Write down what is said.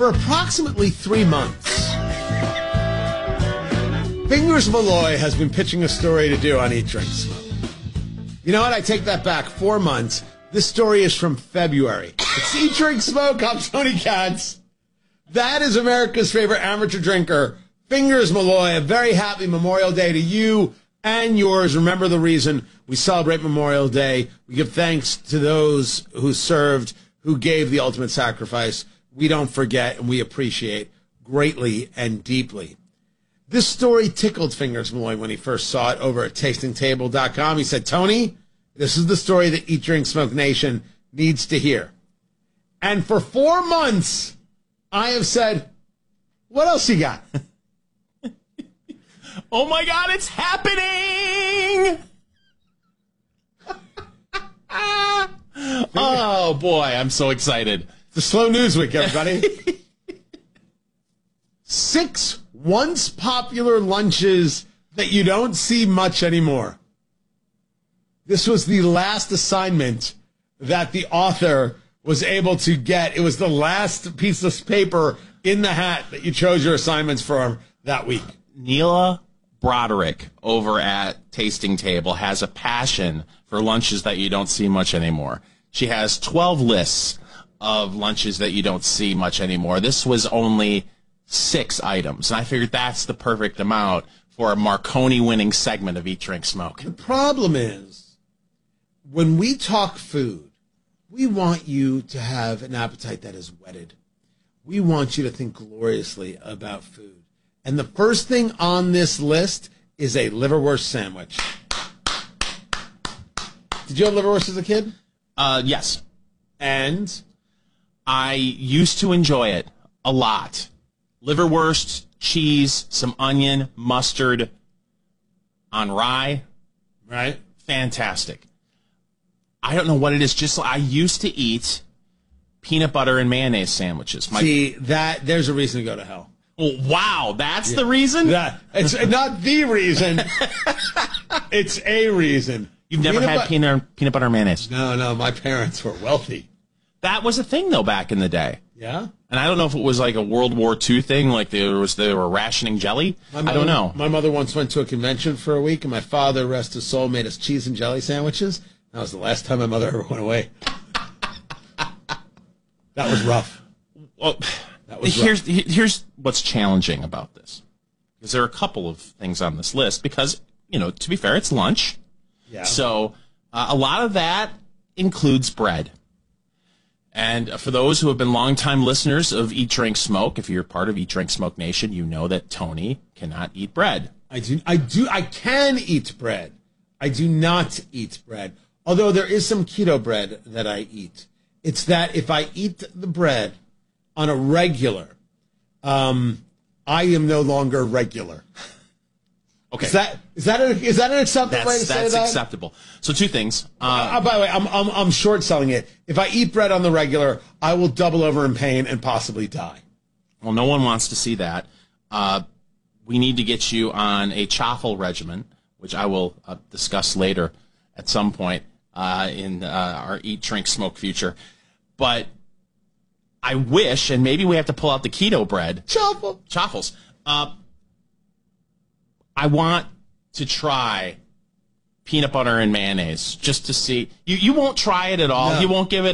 For approximately 3 months, Fingers Malloy has been pitching a story to do on Eat, Drink, Smoke. You know what? I take that back. 4 months. This story is from February. It's Eat, Drink, Smoke. I'm Tony Katz. That is America's favorite amateur drinker, Fingers Malloy. A very happy Memorial Day to you and yours. Remember the reason we celebrate Memorial Day. We give thanks to those who served, who gave the ultimate sacrifice. We don't forget, and we appreciate greatly and deeply. This story tickled Fingers Malloy when he first saw it over at tastingtable.com. He said, Tony, this is the story that Eat, Drink, Smoke Nation needs to hear. And for 4 months, I have said, what else you got? Oh, my God, it's happening! Oh, boy, I'm so excited. It's a slow news week, everybody. 6 once popular lunches that you don't see much anymore. This was the last assignment that the author was able to get. It was the last piece of paper in the hat that you chose your assignments for that week. Neela Broderick over at Tasting Table has a passion for lunches that you don't see much anymore. She has 12 lists of lunches that you don't see much anymore. This was only 6 items, and I figured that's the perfect amount for a Marconi-winning segment of Eat, Drink, Smoke. The problem is, when we talk food, we want you to have an appetite that is whetted. We want you to think gloriously about food. And the first thing on this list is a liverwurst sandwich. Did you have liverwurst as a kid? Yes. And? I used to enjoy it a lot. Liverwurst, cheese, some onion, mustard on rye. Right. Fantastic. I don't know what it is. Just I used to eat peanut butter and mayonnaise sandwiches. There's a reason to go to hell. Oh, wow, that's the reason? It's not the reason. It's a reason. You've never had peanut butter and mayonnaise? No, my parents were wealthy. That was a thing, though, back in the day. Yeah? And I don't know if it was like a World War II thing, like they were rationing jelly. I don't know. My mother once went to a convention for a week, and my father, rest his soul, made us cheese and jelly sandwiches. That was the last time my mother ever went away. That was rough. Well, here's what's challenging about this. Because there are a couple of things on this list. Because, to be fair, it's lunch. Yeah. So a lot of that includes bread. And for those who have been longtime listeners of Eat, Drink, Smoke, if you're part of Eat, Drink, Smoke Nation, you know that Tony cannot eat bread. I can eat bread. I do not eat bread. Although there is some keto bread that I eat. It's that if I eat the bread on a regular, I am no longer regular. Okay. Is that an acceptable way to say that? That's acceptable. So 2 things. By the way, I'm short selling it. If I eat bread on the regular, I will double over in pain and possibly die. Well, no one wants to see that. We need to get you on a chaffle regimen, which I will discuss later at some point in our Eat, Drink, Smoke future. But I wish, and maybe we have to pull out the keto bread. Chaffles. I want to try peanut butter and mayonnaise just to see. You won't try it at all. No. You won't give it